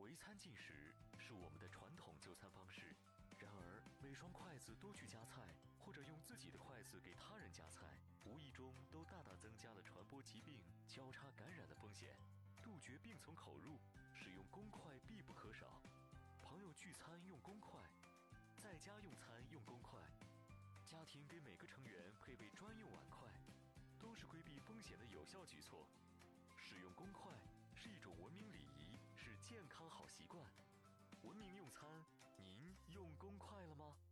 围餐进食是我们的传统就餐方式，然而每双筷子都去夹菜，或者用自己的筷子给他人夹菜，无意中都大大增加了传播疾病、交叉感染的风险。杜绝病从口入，使用公筷必不可少。朋友聚餐用公筷，在家用餐用公筷，家庭给每个成员配备专用碗筷，都是规避风险的有效举措。使用公筷是一种文明礼仪，是健康好习惯。文明用餐，您用公筷了吗？